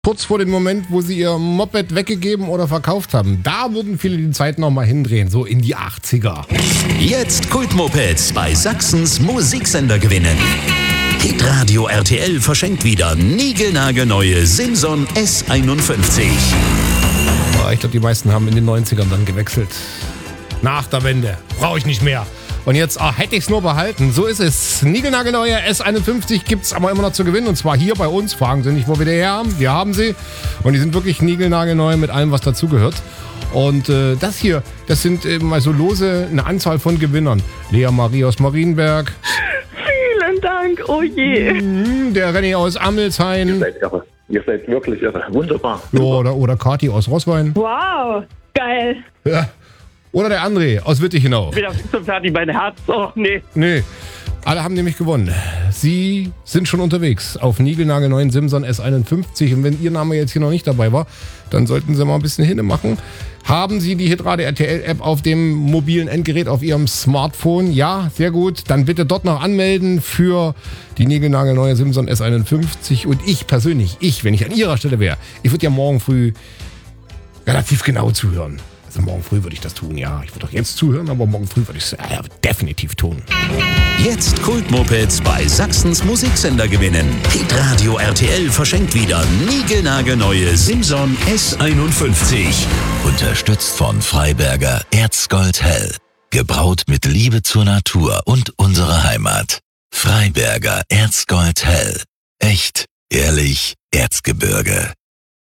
kurz vor dem Moment, wo sie ihr Moped weggegeben oder verkauft haben. Da würden viele die Zeit nochmal hindrehen, so in die 80er. Jetzt Kultmopeds bei Sachsens Musiksender gewinnen. Hitradio RTL verschenkt wieder niegelnagelneue Simson S51. Ich glaube, die meisten haben in den 90ern dann gewechselt. Nach der Wende. Brauche ich nicht mehr. Und jetzt hätte ich es nur behalten. So ist es. Niegelnagelneue S51 gibt es aber immer noch zu gewinnen. Und zwar hier bei uns. Fragen Sie nicht, wo wir die her haben. Wir haben sie. Und die sind wirklich niegelnagelneu mit allem, was dazugehört. Und das hier, das sind mal so lose eine Anzahl von Gewinnern. Lea Marie aus Marienberg. Vielen Dank, oh je. Der René aus Amelshain. Ihr seid wirklich irre. Wunderbar. Ja, oder Kathi aus Roßwein. Wow, geil. Ja. Oder der André aus Wittichenau. Ich bin auf zum fertig, mein Herz. Oh, nee. Nee, alle haben nämlich gewonnen. Sie sind schon unterwegs auf niegelnagelneuen Simson S51. Und wenn Ihr Name jetzt hier noch nicht dabei war, dann sollten Sie mal ein bisschen hinmachen. Haben Sie die Hitradio RTL-App auf dem mobilen Endgerät auf Ihrem Smartphone? Ja, sehr gut. Dann bitte dort noch anmelden für die niegelnagelneue Simson S51. Und ich persönlich, wenn ich an Ihrer Stelle wäre, ich würde ja morgen früh relativ genau zuhören. Also morgen früh würde ich das tun, ja. Ich würde auch jetzt zuhören, aber morgen früh würde ich es definitiv tun. Jetzt Kultmopeds bei Sachsens Musiksender gewinnen. Hitradio RTL verschenkt wieder niegelnagelneue Simson S51. Unterstützt von Freiberger Erzgold Hell. Gebraut mit Liebe zur Natur und unserer Heimat. Freiberger Erzgold Hell. Echt, ehrlich, Erzgebirge.